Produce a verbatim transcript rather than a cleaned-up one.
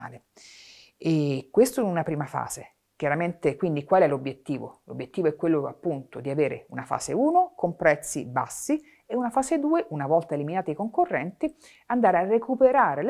E questo in una prima fase. Chiaramente, quindi, qual è l'obiettivo? L'obiettivo è quello appunto di avere una fase uno con prezzi bassi e una fase due, una volta eliminati i concorrenti, andare a recuperare le